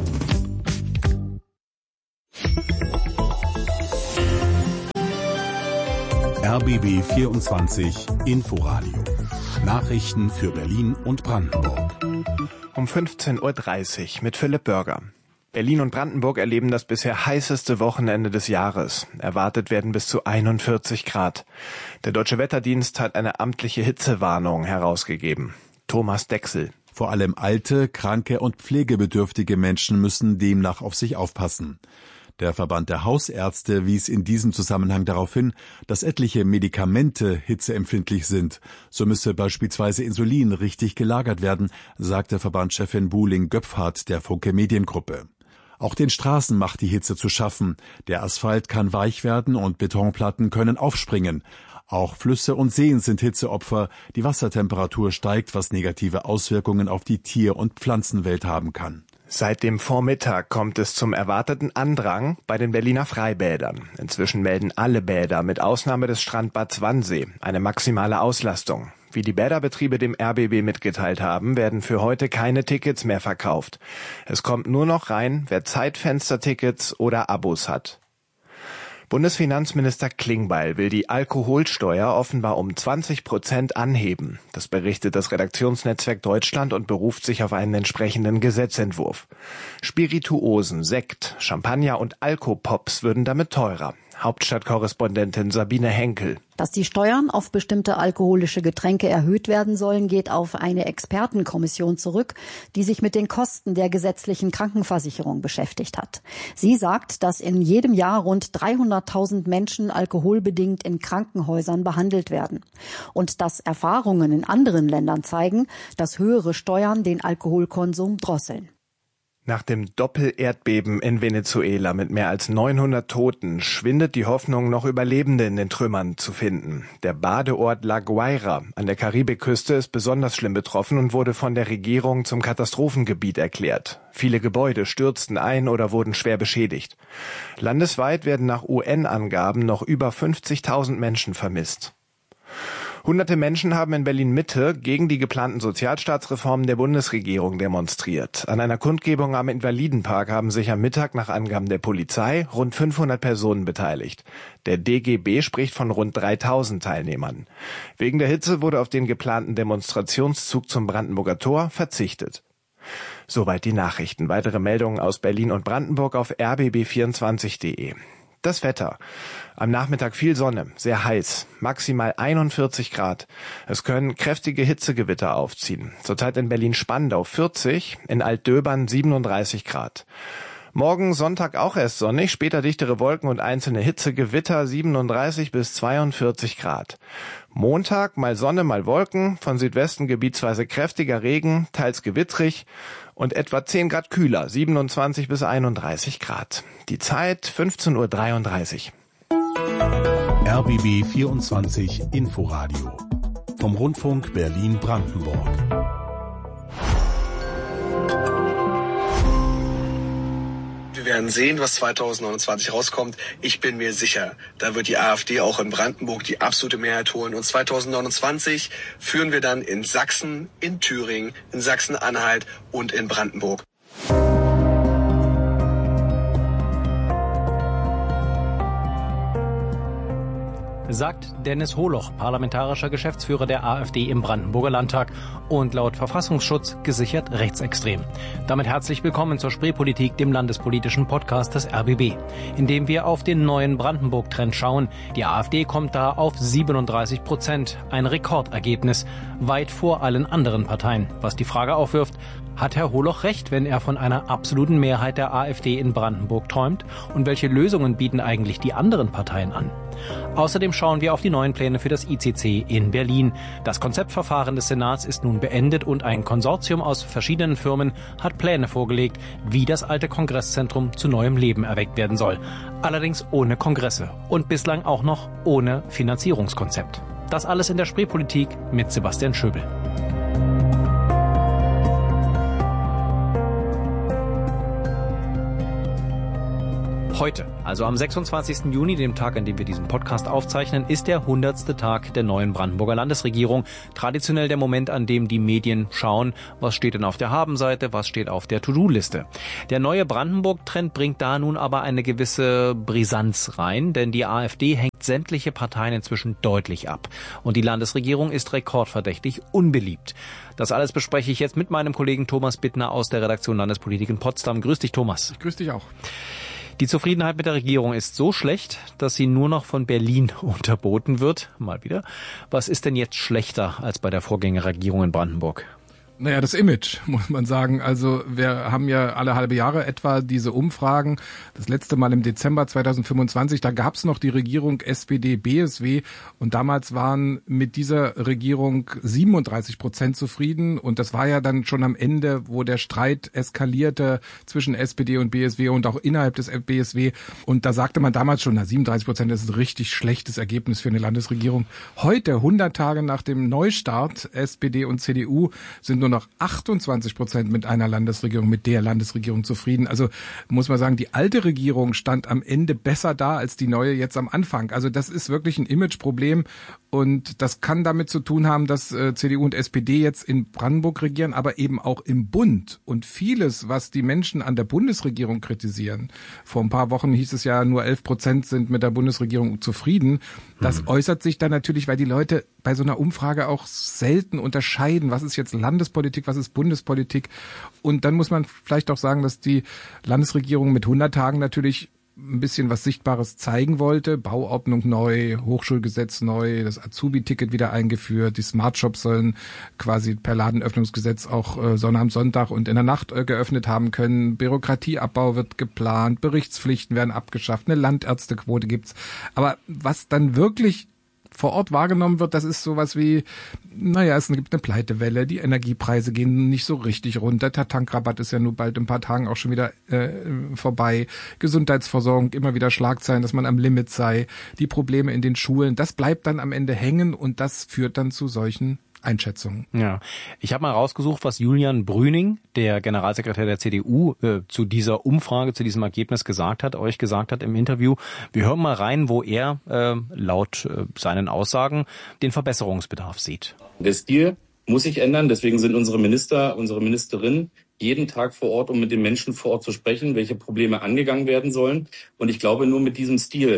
R B B vierundzwanzig Inforadio. Nachrichten für Berlin und Brandenburg. Um fünfzehn Uhr dreißig mit Philipp Börger. Berlin und Brandenburg erleben das bisher heißeste Wochenende des Jahres. Erwartet werden bis zu einundvierzig Grad. Der Deutsche Wetterdienst hat eine amtliche Hitzewarnung herausgegeben. Thomas Dechsel. Vor allem alte, kranke und pflegebedürftige Menschen müssen demnach auf sich aufpassen. Der Verband der Hausärzte wies in diesem Zusammenhang darauf hin, dass etliche Medikamente hitzeempfindlich sind. So müsse beispielsweise Insulin richtig gelagert werden, sagte Verbandschefin Buhling-Göpfhardt der Funke Mediengruppe. Auch den Straßen macht die Hitze zu schaffen. Der Asphalt kann weich werden und Betonplatten können aufspringen. Auch Flüsse und Seen sind Hitzeopfer. Die Wassertemperatur steigt, was negative Auswirkungen auf die Tier- und Pflanzenwelt haben kann. Seit dem Vormittag kommt es zum erwarteten Andrang bei den Berliner Freibädern. Inzwischen melden alle Bäder mit Ausnahme des Strandbads Wannsee eine maximale Auslastung. Wie die Bäderbetriebe dem R B B mitgeteilt haben, werden für heute keine Tickets mehr verkauft. Es kommt nur noch rein, wer Zeitfenstertickets oder Abos hat. Bundesfinanzminister Klingbeil will die Alkoholsteuer offenbar um zwanzig Prozent anheben. Das berichtet das Redaktionsnetzwerk Deutschland und beruft sich auf einen entsprechenden Gesetzentwurf. Spirituosen, Sekt, Champagner und Alkopops würden damit teurer. Hauptstadtkorrespondentin Sabine Henkel. Dass die Steuern auf bestimmte alkoholische Getränke erhöht werden sollen, geht auf eine Expertenkommission zurück, die sich mit den Kosten der gesetzlichen Krankenversicherung beschäftigt hat. Sie sagt, dass in jedem Jahr rund dreihunderttausend Menschen alkoholbedingt in Krankenhäusern behandelt werden. Und dass Erfahrungen in anderen Ländern zeigen, dass höhere Steuern den Alkoholkonsum drosseln. Nach dem Doppel-Erdbeben in Venezuela mit mehr als neunhundert Toten schwindet die Hoffnung, noch Überlebende in den Trümmern zu finden. Der Badeort La Guaira an der Karibikküste ist besonders schlimm betroffen und wurde von der Regierung zum Katastrophengebiet erklärt. Viele Gebäude stürzten ein oder wurden schwer beschädigt. Landesweit werden nach U N-Angaben noch über fünfzigtausend Menschen vermisst. Hunderte Menschen haben in Berlin-Mitte gegen die geplanten Sozialstaatsreformen der Bundesregierung demonstriert. An einer Kundgebung am Invalidenpark haben sich am Mittag nach Angaben der Polizei rund fünfhundert Personen beteiligt. Der D G B spricht von rund dreitausend Teilnehmern. Wegen der Hitze wurde auf den geplanten Demonstrationszug zum Brandenburger Tor verzichtet. Soweit die Nachrichten. Weitere Meldungen aus Berlin und Brandenburg auf r b b vierundzwanzig punkt de. Das Wetter. Am Nachmittag viel Sonne, sehr heiß, maximal einundvierzig Grad. Es können kräftige Hitzegewitter aufziehen. Zurzeit in Berlin-Spandau vierzig, in Altdöbern siebenunddreißig Grad. Morgen Sonntag auch erst sonnig, später dichtere Wolken und einzelne Hitzegewitter, siebenunddreißig bis zweiundvierzig Grad. Montag mal Sonne, mal Wolken, von Südwesten gebietsweise kräftiger Regen, teils gewittrig und etwa zehn Grad kühler, siebenundzwanzig bis einunddreißig Grad. Die Zeit fünfzehn Uhr dreiunddreißig. R B B vierundzwanzig Inforadio vom Rundfunk Berlin-Brandenburg. Wir werden sehen, was zweitausendneunundzwanzig rauskommt. Ich bin mir sicher, da wird die AfD auch in Brandenburg die absolute Mehrheit holen. Und zweitausendneunundzwanzig führen wir dann in Sachsen, in Thüringen, in Sachsen-Anhalt und in Brandenburg. Sagt Dennis Holoch, parlamentarischer Geschäftsführer der AfD im Brandenburger Landtag und laut Verfassungsschutz gesichert rechtsextrem. Damit herzlich willkommen zur Spreepolitik, dem landespolitischen Podcast des R B B, in dem wir auf den neuen Brandenburg-Trend schauen. Die AfD kommt da auf siebenunddreißig Prozent, ein Rekordergebnis, weit vor allen anderen Parteien. Was die Frage aufwirft, hat Herr Holoch recht, wenn er von einer absoluten Mehrheit der AfD in Brandenburg träumt? Und welche Lösungen bieten eigentlich die anderen Parteien an? Außerdem schauen wir auf die neuen Pläne für das I C C in Berlin. Das Konzeptverfahren des Senats ist nun beendet und ein Konsortium aus verschiedenen Firmen hat Pläne vorgelegt, wie das alte Kongresszentrum zu neuem Leben erweckt werden soll. Allerdings ohne Kongresse und bislang auch noch ohne Finanzierungskonzept. Das alles in der Spreepolitik mit Sebastian Schöbel. Heute, also am sechsundzwanzigsten Juni, dem Tag, an dem wir diesen Podcast aufzeichnen, ist der hundertste Tag der neuen Brandenburger Landesregierung. Traditionell der Moment, an dem die Medien schauen, was steht denn auf der Habenseite, was steht auf der To-Do-Liste. Der neue Brandenburg-Trend bringt da nun aber eine gewisse Brisanz rein, denn die AfD hängt sämtliche Parteien inzwischen deutlich ab. Und die Landesregierung ist rekordverdächtig unbeliebt. Das alles bespreche ich jetzt mit meinem Kollegen Thomas Bittner aus der Redaktion Landespolitik in Potsdam. Grüß dich, Thomas. Ich grüß dich auch. Die Zufriedenheit mit der Regierung ist so schlecht, dass sie nur noch von Berlin unterboten wird. Mal wieder. Was ist denn jetzt schlechter als bei der Vorgängerregierung in Brandenburg? Naja, das Image, muss man sagen. Also wir haben ja alle halbe Jahre etwa diese Umfragen. Das letzte Mal im Dezember zweitausendfünfundzwanzig, da gab es noch die Regierung S P D B S W und damals waren mit dieser Regierung siebenunddreißig Prozent zufrieden und das war ja dann schon am Ende, wo der Streit eskalierte zwischen S P D und B S W und auch innerhalb des B S W und da sagte man damals schon, na siebenunddreißig Prozent ist ein richtig schlechtes Ergebnis für eine Landesregierung. Heute, hundert Tage nach dem Neustart, S P D und C D U sind nur noch achtundzwanzig Prozent mit einer Landesregierung, mit der Landesregierung zufrieden. Also muss man sagen, die alte Regierung stand am Ende besser da als die neue jetzt am Anfang. Also das ist wirklich ein Imageproblem und das kann damit zu tun haben, dass äh, C D U und S P D jetzt in Brandenburg regieren, aber eben auch im Bund. Und vieles, was die Menschen an der Bundesregierung kritisieren, vor ein paar Wochen hieß es ja, nur elf Prozent sind mit der Bundesregierung zufrieden. Das mhm. äußert sich dann natürlich, weil die Leute bei so einer Umfrage auch selten unterscheiden, was ist jetzt Landespolitik, was ist Bundespolitik. Und dann muss man vielleicht auch sagen, dass die Landesregierung mit hundert Tagen natürlich ein bisschen was Sichtbares zeigen wollte. Bauordnung neu, Hochschulgesetz neu, das Azubi-Ticket wieder eingeführt, die Smartshops sollen quasi per Ladenöffnungsgesetz auch äh, Sonnabend, Sonntag und in der Nacht äh, geöffnet haben können. Bürokratieabbau wird geplant, Berichtspflichten werden abgeschafft, eine Landärztequote gibt's. Aber was dann wirklich vor Ort wahrgenommen wird, das ist sowas wie, naja, es gibt eine Pleitewelle, die Energiepreise gehen nicht so richtig runter, der Tankrabatt ist ja nur bald in ein paar Tagen auch schon wieder äh, vorbei, Gesundheitsversorgung, immer wieder Schlagzeilen, dass man am Limit sei, die Probleme in den Schulen, das bleibt dann am Ende hängen und das führt dann zu solchen Einschätzungen. Ja, ich habe mal rausgesucht, was Julian Brüning, der Generalsekretär der C D U, äh, zu dieser Umfrage, zu diesem Ergebnis gesagt hat, euch gesagt hat im Interview. Wir hören mal rein, wo er äh, laut äh, seinen Aussagen den Verbesserungsbedarf sieht. Der Stil muss sich ändern, deswegen sind unsere Minister, unsere Ministerinnen jeden Tag vor Ort, um mit den Menschen vor Ort zu sprechen, welche Probleme angegangen werden sollen. Und ich glaube, nur mit diesem Stil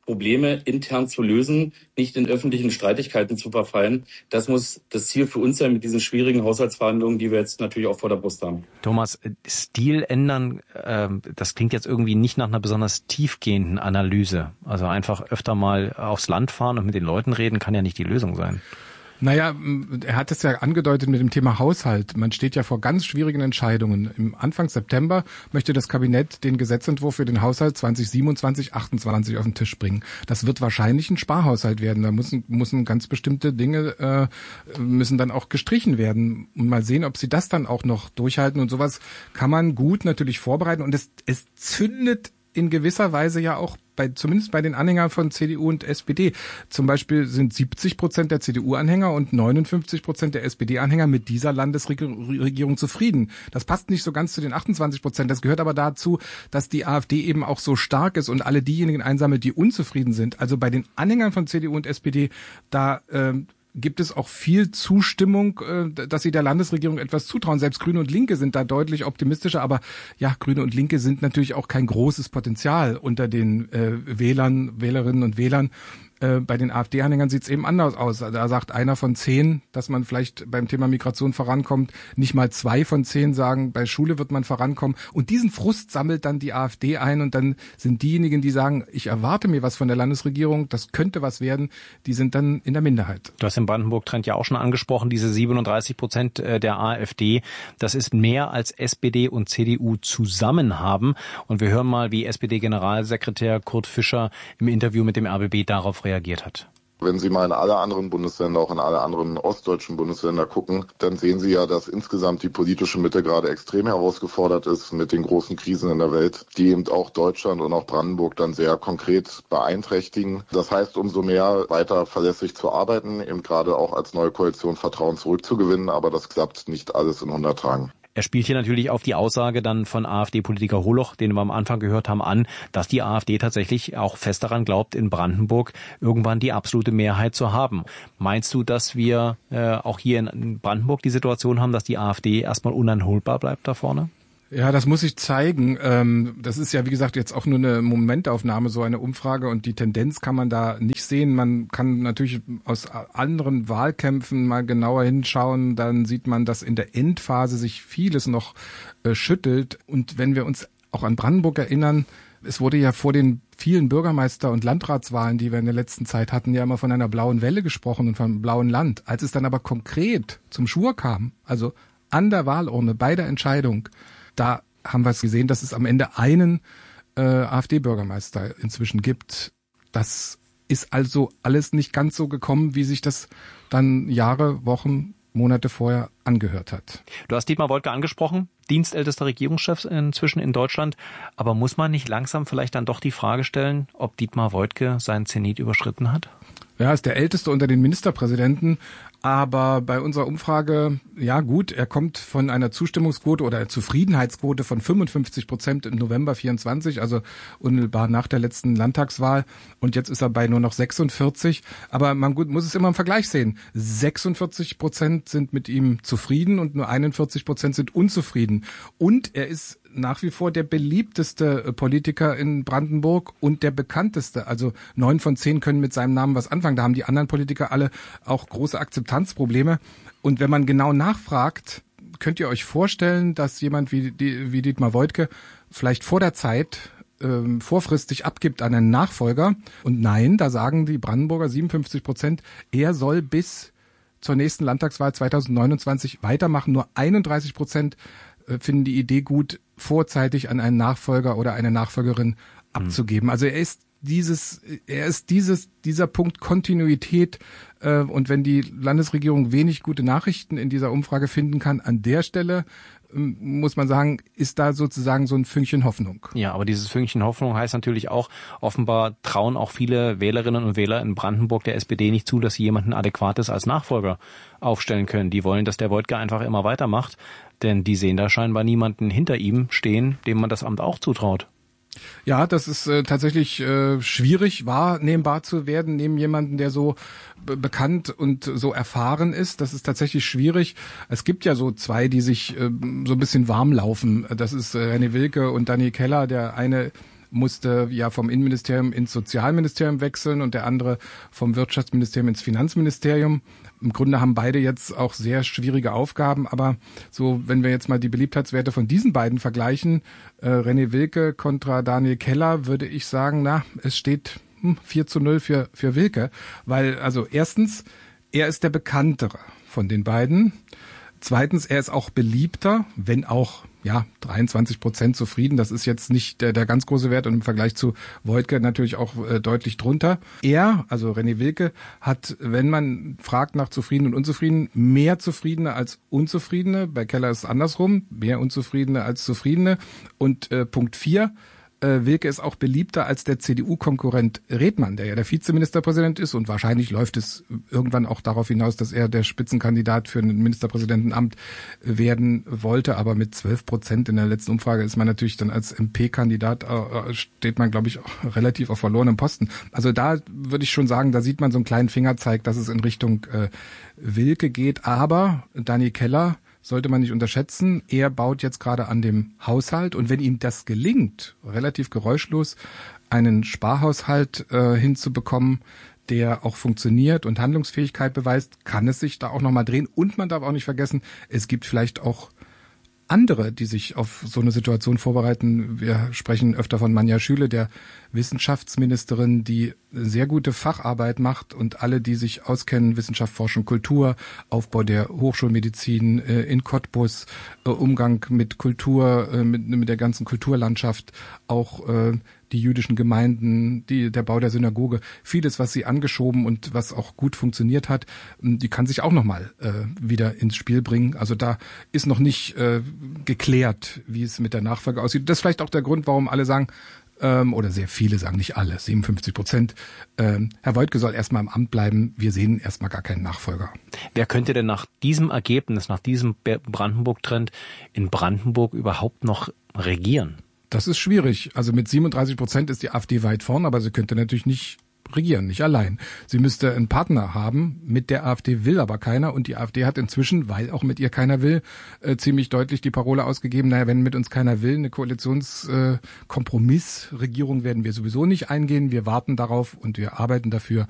Probleme intern zu lösen, nicht in öffentlichen Streitigkeiten zu verfallen. Das muss das Ziel für uns sein mit diesen schwierigen Haushaltsverhandlungen, die wir jetzt natürlich auch vor der Brust haben. Thomas, Stil ändern, äh, das klingt jetzt irgendwie nicht nach einer besonders tiefgehenden Analyse. Also einfach öfter mal aufs Land fahren und mit den Leuten reden, kann ja nicht die Lösung sein. Naja, er hat es ja angedeutet mit dem Thema Haushalt. Man steht ja vor ganz schwierigen Entscheidungen. Im Anfang September möchte das Kabinett den Gesetzentwurf für den Haushalt zwanzig siebenundzwanzig achtundzwanzig auf den Tisch bringen. Das wird wahrscheinlich ein Sparhaushalt werden. Da müssen, müssen ganz bestimmte Dinge äh, müssen dann auch gestrichen werden. Und mal sehen, ob sie das dann auch noch durchhalten. Und sowas kann man gut natürlich vorbereiten. Und es, es zündet in gewisser Weise ja auch bei, zumindest bei den Anhängern von C D U und S P D. Zum Beispiel sind siebzig Prozent der C D U-Anhänger und neunundfünfzig Prozent der S P D-Anhänger mit dieser Landesregierung zufrieden. Das passt nicht so ganz zu den achtundzwanzig Prozent. Das gehört aber dazu, dass die AfD eben auch so stark ist und alle diejenigen einsammelt, die unzufrieden sind. Also bei den Anhängern von C D U und S P D, da ähm, gibt es auch viel Zustimmung, dass sie der Landesregierung etwas zutrauen. Selbst Grüne und Linke sind da deutlich optimistischer. Aber ja, Grüne und Linke sind natürlich auch kein großes Potenzial unter den äh, Wählern, Wählerinnen und Wählern. Äh, bei den AfD-Anhängern sieht es eben anders aus. Da sagt einer von zehn, dass man vielleicht beim Thema Migration vorankommt. Nicht mal zwei von zehn sagen, bei Schule wird man vorankommen. Und diesen Frust sammelt dann die AfD ein. Und dann sind diejenigen, die sagen, ich erwarte mir was von der Landesregierung, das könnte was werden, die sind dann in der Minderheit. Du hast den Brandenburg-Trend ja auch schon angesprochen, diese siebenunddreißig Prozent der AfD. Das ist mehr als S P D und C D U zusammen haben. Und wir hören mal, wie S P D-Generalsekretär Kurt Fischer im Interview mit dem R B B darauf reagiert hat. Wenn Sie mal in alle anderen Bundesländer, auch in alle anderen ostdeutschen Bundesländer gucken, dann sehen Sie ja, dass insgesamt die politische Mitte gerade extrem herausgefordert ist mit den großen Krisen in der Welt, die eben auch Deutschland und auch Brandenburg dann sehr konkret beeinträchtigen. Das heißt, umso mehr weiter verlässlich zu arbeiten, eben gerade auch als neue Koalition Vertrauen zurückzugewinnen, aber das klappt nicht alles in hundert Tagen. Er spielt hier natürlich auf die Aussage dann von AfD-Politiker Holoch, den wir am Anfang gehört haben, an, dass die AfD tatsächlich auch fest daran glaubt, in Brandenburg irgendwann die absolute Mehrheit zu haben. Meinst du, dass wir äh, auch hier in Brandenburg die Situation haben, dass die AfD erstmal uneinholbar bleibt da vorne? Ja, das muss ich zeigen. Das ist ja, wie gesagt, jetzt auch nur eine Momentaufnahme, so eine Umfrage, und die Tendenz kann man da nicht sehen. Man kann natürlich aus anderen Wahlkämpfen mal genauer hinschauen, dann sieht man, dass in der Endphase sich vieles noch äh, schüttelt. Und wenn wir uns auch an Brandenburg erinnern, es wurde ja vor den vielen Bürgermeister- und Landratswahlen, die wir in der letzten Zeit hatten, ja immer von einer blauen Welle gesprochen und von einem blauen Land. Als es dann aber konkret zum Schwur kam, also an der Wahlurne, bei der Entscheidung, da haben wir es gesehen, dass es am Ende einen äh, AfD-Bürgermeister inzwischen gibt. Das ist also alles nicht ganz so gekommen, wie sich das dann Jahre, Wochen, Monate vorher angehört hat. Du hast Dietmar Woidke angesprochen, dienstältester Regierungschef inzwischen in Deutschland. Aber muss man nicht langsam vielleicht dann doch die Frage stellen, ob Dietmar Woidke seinen Zenit überschritten hat? Ja, ist der älteste unter den Ministerpräsidenten. Aber bei unserer Umfrage, ja gut, er kommt von einer Zustimmungsquote oder Zufriedenheitsquote von fünfundfünfzig Prozent im November vierundzwanzig, also unmittelbar nach der letzten Landtagswahl. Und jetzt ist er bei nur noch sechsundvierzig. Aber man gut, muss es immer im Vergleich sehen. sechsundvierzig Prozent sind mit ihm zufrieden und nur einundvierzig Prozent sind unzufrieden. Und er ist nach wie vor der beliebteste Politiker in Brandenburg und der bekannteste. Also neun von zehn können mit seinem Namen was anfangen. Da haben die anderen Politiker alle auch große Akzeptanzprobleme. Und wenn man genau nachfragt, könnt ihr euch vorstellen, dass jemand wie, wie Dietmar Woidke vielleicht vor der Zeit ähm, vorfristig abgibt an einen Nachfolger? Und nein, da sagen die Brandenburger siebenundfünfzig Prozent, er soll bis zur nächsten Landtagswahl zweitausendneunundzwanzig weitermachen. Nur einunddreißig Prozent finden die Idee gut, vorzeitig an einen Nachfolger oder eine Nachfolgerin abzugeben. Also er ist dieses, er ist dieses, dieser Punkt Kontinuität, äh, und wenn die Landesregierung wenig gute Nachrichten in dieser Umfrage finden kann, an der Stelle ähm, muss man sagen, ist da sozusagen so ein Fünkchen Hoffnung. Ja, aber dieses Fünkchen Hoffnung heißt natürlich auch, offenbar trauen auch viele Wählerinnen und Wähler in Brandenburg der S P D nicht zu, dass sie jemanden Adäquates als Nachfolger aufstellen können. Die wollen, dass der Woidke einfach immer weitermacht, denn die sehen da scheinbar niemanden hinter ihm stehen, dem man das Amt auch zutraut. Ja, das ist äh, tatsächlich äh, schwierig, wahrnehmbar zu werden neben jemanden, der so be- bekannt und so erfahren ist. Das ist tatsächlich schwierig. Es gibt ja so zwei, die sich äh, so ein bisschen warm laufen. Das ist äh, René Wilke und Danny Keller. Der eine musste ja vom Innenministerium ins Sozialministerium wechseln und der andere vom Wirtschaftsministerium ins Finanzministerium. Im Grunde haben beide jetzt auch sehr schwierige Aufgaben, aber so, wenn wir jetzt mal die Beliebtheitswerte von diesen beiden vergleichen, äh, René Wilke kontra Daniel Keller, würde ich sagen, na, es steht hm, vier zu null für, für Wilke, weil, also erstens, er ist der bekanntere von den beiden. Zweitens, er ist auch beliebter, wenn auch ja dreiundzwanzig Prozent zufrieden. Das ist jetzt nicht der, der ganz große Wert und im Vergleich zu Woidke natürlich auch äh, deutlich drunter. Er, also René Wilke, hat, wenn man fragt nach zufrieden und unzufrieden, mehr Zufriedene als Unzufriedene. Bei Keller ist es andersrum, mehr Unzufriedene als Zufriedene. Und äh, Punkt vier, Wilke ist auch beliebter als der C D U-Konkurrent Redmann, der ja der Vizeministerpräsident ist und wahrscheinlich läuft es irgendwann auch darauf hinaus, dass er der Spitzenkandidat für ein Ministerpräsidentenamt werden wollte, aber mit zwölf Prozent in der letzten Umfrage ist man natürlich dann als M P-Kandidat, äh, steht man, glaube ich, auch relativ auf verlorenem Posten. Also da würde ich schon sagen, da sieht man so einen kleinen Fingerzeig, dass es in Richtung äh, Wilke geht, aber Daniel Keller sollte man nicht unterschätzen. Er baut jetzt gerade an dem Haushalt und wenn ihm das gelingt, relativ geräuschlos einen Sparhaushalt äh, hinzubekommen, der auch funktioniert und Handlungsfähigkeit beweist, kann es sich da auch nochmal drehen. Und man darf auch nicht vergessen, es gibt vielleicht auch andere, die sich auf so eine Situation vorbereiten. Wir sprechen öfter von Manja Schüle, der Wissenschaftsministerin, die sehr gute Facharbeit macht und alle, die sich auskennen, Wissenschaft, Forschung, Kultur, Aufbau der Hochschulmedizin äh, in Cottbus, äh, Umgang mit Kultur, äh, mit, mit der ganzen Kulturlandschaft, auch äh, die jüdischen Gemeinden, die, der Bau der Synagoge, vieles, was sie angeschoben und was auch gut funktioniert hat, die kann sich auch nochmal äh, wieder ins Spiel bringen. Also da ist noch nicht äh, geklärt, wie es mit der Nachfolge aussieht. Das ist vielleicht auch der Grund, warum alle sagen, ähm, oder sehr viele sagen, nicht alle, siebenundfünfzig Prozent, ähm, Herr Woidke soll erstmal im Amt bleiben, wir sehen erstmal gar keinen Nachfolger. Wer könnte denn nach diesem Ergebnis, nach diesem Brandenburg-Trend in Brandenburg überhaupt noch regieren? Das ist schwierig. Also mit siebenunddreißig Prozent ist die AfD weit vorn, aber sie könnte natürlich nicht regieren, nicht allein. Sie müsste einen Partner haben, mit der AfD will aber keiner und die AfD hat inzwischen, weil auch mit ihr keiner will, äh, ziemlich deutlich die Parole ausgegeben, naja, wenn mit uns keiner will, eine Koalitionskompromissregierung äh, werden wir sowieso nicht eingehen, wir warten darauf und wir arbeiten dafür,